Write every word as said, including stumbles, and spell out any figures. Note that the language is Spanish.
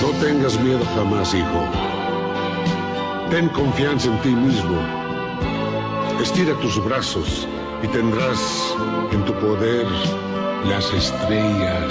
No tengas miedo jamás, hijo. Ten confianza en ti mismo. Estira tus brazos y tendrás en tu poder las estrellas.